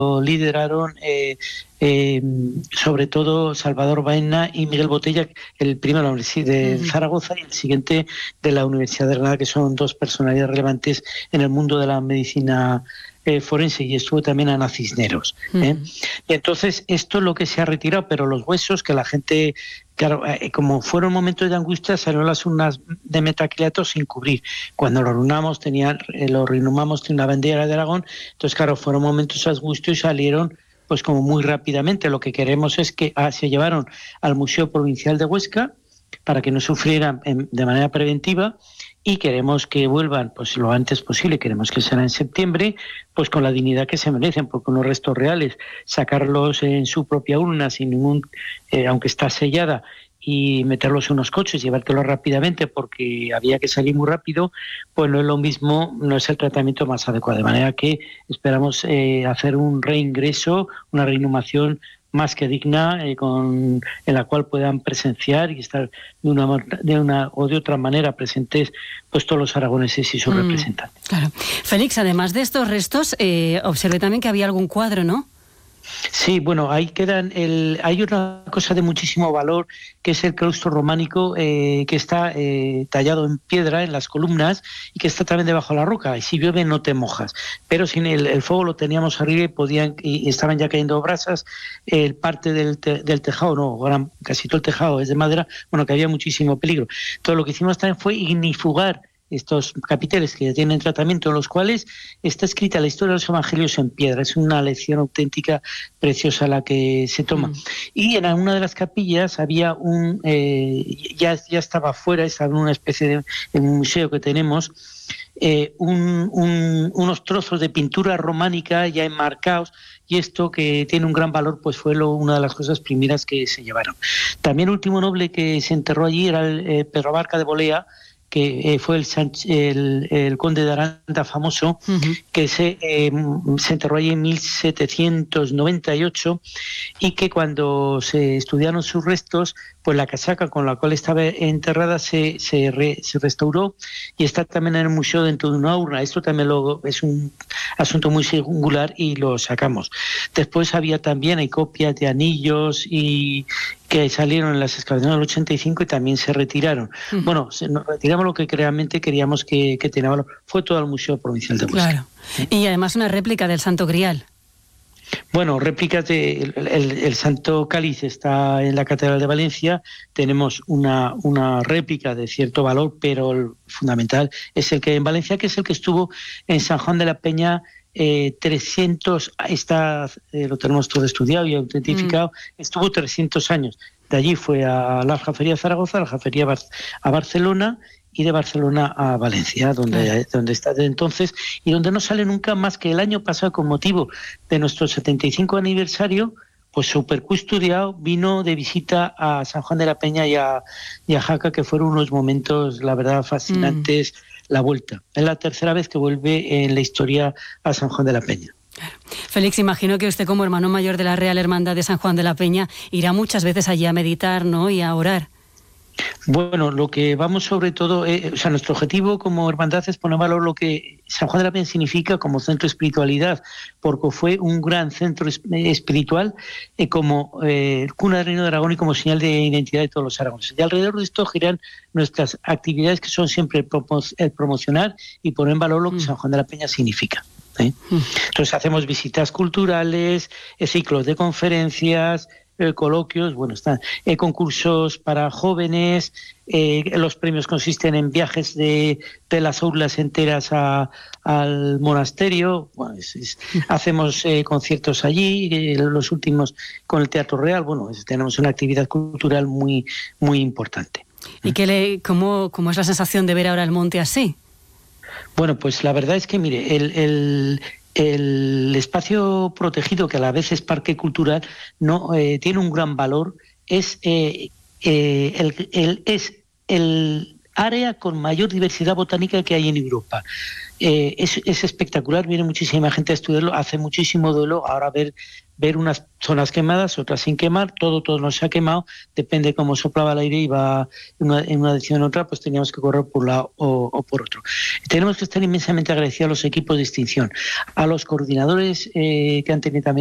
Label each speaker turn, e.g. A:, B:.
A: lideraron sobre todo Salvador Baena y Miguel Botella, el primero de la Universidad de Zaragoza y el siguiente de la Universidad de Granada, que son dos personalidades relevantes en el mundo de la medicina forense, y estuvo también Ana Cisneros. Y entonces esto es lo que se ha retirado, pero los huesos que la gente, claro, como fueron momentos de angustia, salieron las urnas de metacrilato sin cubrir. Cuando lo reanimamos tenía una bandera de Aragón, entonces claro, fueron momentos de angustia y salieron pues como muy rápidamente. Lo que queremos es que se llevaron al Museo Provincial de Huesca para que no sufrieran de manera preventiva, y queremos que vuelvan pues lo antes posible. Queremos que será en septiembre, pues con la dignidad que se merecen, porque unos restos reales, sacarlos en su propia urna sin ningún, aunque está sellada, y meterlos en unos coches, llevártelos rápidamente porque había que salir muy rápido, pues no es lo mismo, no es el tratamiento más adecuado. De manera que esperamos hacer un reingreso, una reinhumación más que digna, en la cual puedan presenciar y estar de una o de otra manera presentes pues todos los aragoneses y sus representantes.
B: Claro. Félix, además de estos restos, observé también que había algún cuadro, ¿no?
A: Sí, bueno, ahí quedan. Hay una cosa de muchísimo valor, que es el claustro románico, que está tallado en piedra en las columnas y que está también debajo de la roca. Y si llueve no te mojas. Pero sin el fuego lo teníamos arriba y estaban ya cayendo brasas. Parte del tejado, casi todo el tejado es de madera. Bueno, que había muchísimo peligro. Todo lo que hicimos también fue ignifugar estos capiteles que ya tienen tratamiento, en los cuales está escrita la historia de los evangelios en piedra. Es una lección auténtica, preciosa la que se toma. Y en una de las capillas había ya estaba fuera, estaba en una especie de museo que tenemos, unos trozos de pintura románica ya enmarcados, y esto, que tiene un gran valor, pues fue una de las cosas primeras que se llevaron. También el último noble que se enterró allí era el Pedro Abarca de Bolea, que fue el conde de Aranda famoso, que se enterró allí en 1798, y que cuando se estudiaron sus restos, pues la casaca con la cual estaba enterrada se restauró y está también en el museo dentro de una urna. Esto también es un asunto muy singular y lo sacamos. Después hay copias de anillos y que salieron en las excavaciones del 85 y también se retiraron. Bueno, nos retiramos lo que realmente queríamos que tenía valor. Fue todo el Museo Provincial de Huesca.
B: Claro. Y además una réplica del Santo Grial.
A: Bueno, réplicas el Santo Cáliz está en la Catedral de Valencia. Tenemos una réplica de cierto valor, pero el fundamental es el que en Valencia, que es el que estuvo en San Juan de la Peña 300, lo tenemos todo estudiado y autentificado, estuvo 300 años. De allí fue a la Aljafería de Zaragoza, a la Aljafería a Barcelona, y de Barcelona a Valencia, donde está desde entonces, y donde no sale nunca más que el año pasado, con motivo de nuestro 75 aniversario, pues súper custodiado, vino de visita a San Juan de la Peña y a Jaca, que fueron unos momentos, la verdad, fascinantes, la vuelta. Es la tercera vez que vuelve en la historia a San Juan de la Peña.
B: Claro. Félix, imagino que usted, como hermano mayor de la Real Hermandad de San Juan de la Peña, irá muchas veces allí a meditar, ¿no?, y a orar.
A: Bueno, lo que vamos sobre todo, nuestro objetivo como hermandad es poner en valor lo que San Juan de la Peña significa como centro de espiritualidad, porque fue un gran centro espiritual, como cuna del Reino de Aragón y como señal de identidad de todos los aragoneses. Y alrededor de esto giran nuestras actividades, que son siempre el promocionar y poner en valor lo que San Juan de la Peña significa. Entonces hacemos visitas culturales, ciclos de conferencias, coloquios, están concursos para jóvenes, los premios consisten en viajes de las aulas enteras al monasterio, hacemos conciertos allí, los últimos con el Teatro Real, tenemos una actividad cultural muy, muy importante.
B: ¿Y cómo es la sensación de ver ahora el monte así?
A: Bueno, pues la verdad es que, mire, el espacio protegido, que a la vez es parque cultural, tiene un gran valor. Es el área con mayor diversidad botánica que hay en Europa. Es espectacular, viene muchísima gente a estudiarlo, hace muchísimo duelo ahora ver ver unas zonas quemadas, otras sin quemar, todo no se ha quemado, depende cómo soplaba el aire, iba en una dirección o otra, pues teníamos que correr por un lado o por otro. Tenemos que estar inmensamente agradecidos a los equipos de extinción, a los coordinadores que han tenido también